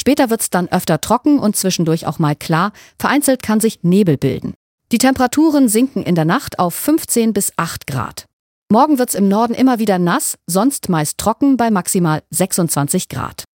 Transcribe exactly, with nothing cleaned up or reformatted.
Später wird's dann öfter trocken und zwischendurch auch mal klar. Vereinzelt kann sich Nebel bilden. Die Temperaturen sinken in der Nacht auf fünfzehn bis acht Grad. Morgen wird's im Norden immer wieder nass, sonst meist trocken bei maximal sechsundzwanzig Grad.